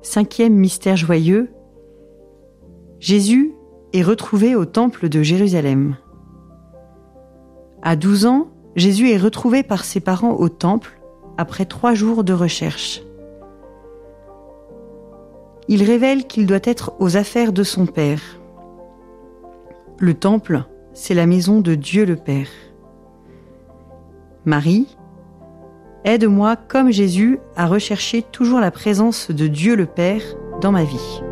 5e mystère joyeux, Jésus est retrouvé au temple de Jérusalem. À 12 ans, Jésus est retrouvé par ses parents au temple après 3 jours de recherche. Il révèle qu'il doit être aux affaires de son Père. Le temple, c'est la maison de Dieu le Père. Marie, aide-moi comme Jésus à rechercher toujours la présence de Dieu le Père dans ma vie.